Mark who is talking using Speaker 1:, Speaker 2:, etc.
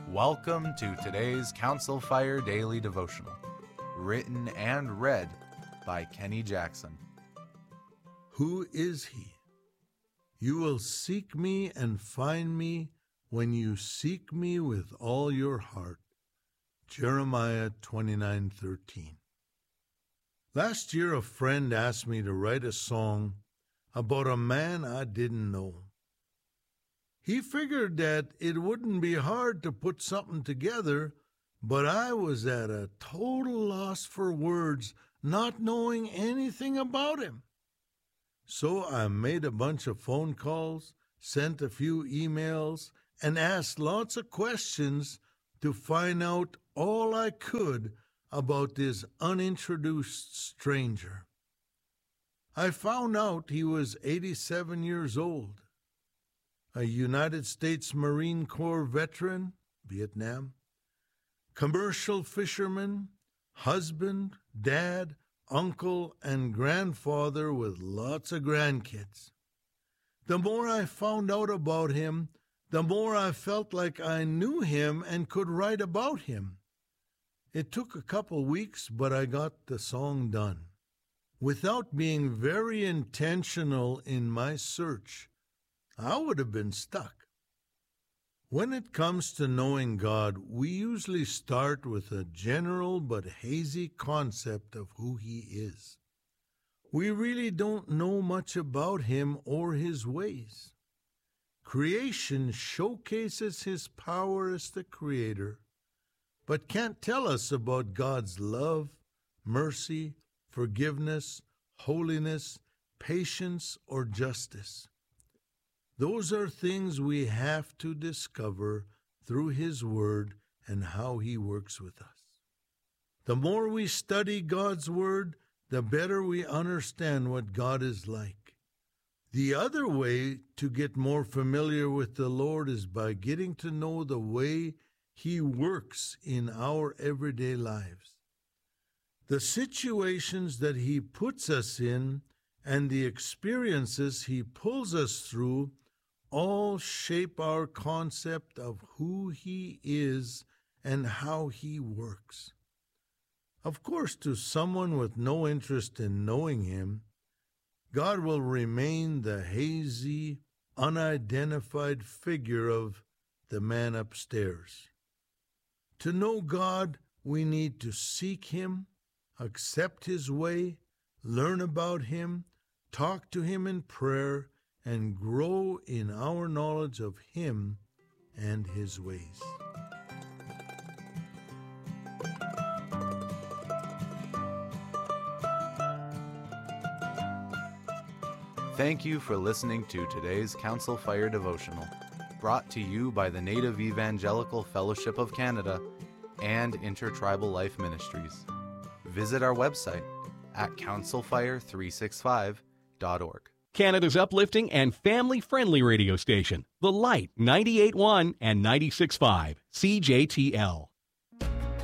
Speaker 1: Welcome to today's Council Fire Daily Devotional, written and read by Kenny Jackson.
Speaker 2: Who is he? You will seek me and find me when you seek me with all your heart. Jeremiah 29:13. Last year, a friend asked me to write a song about a man I didn't know. He figured that it wouldn't be hard to put something together, but I was at a total loss for words, not knowing anything about him. So I made a bunch of phone calls, sent a few emails, and asked lots of questions to find out all I could about this unintroduced stranger. I found out he was 87 years old, a United States Marine Corps veteran, Vietnam, commercial fisherman, husband, dad, uncle, and grandfather with lots of grandkids. The more I found out about him, the more I felt like I knew him and could write about him. It took a couple weeks, but I got the song done. Without being very intentional in my search, I would have been stuck. When it comes to knowing God, we usually start with a general but hazy concept of who He is. We really don't know much about Him or His ways. Creation showcases His power as the Creator, but can't tell us about God's love, mercy, forgiveness, holiness, patience, or justice. Those are things we have to discover through His Word and how He works with us. The more we study God's Word, the better we understand what God is like. The other way to get more familiar with the Lord is by getting to know the way He works in our everyday lives. The situations that He puts us in and the experiences He pulls us through all shape our concept of who He is and how He works. Of course, to someone with no interest in knowing Him, God will remain the hazy, unidentified figure of the man upstairs. To know God, we need to seek Him, accept His way, learn about Him, talk to Him in prayer, and grow in our knowledge of Him and His ways.
Speaker 1: Thank you for listening to today's Council Fire Devotional, brought to you by the Native Evangelical Fellowship of Canada and Intertribal Life Ministries. Visit our website at councilfire365.org.
Speaker 3: Canada's uplifting and family-friendly radio station, The Light 98.1 and 96.5 CJTL.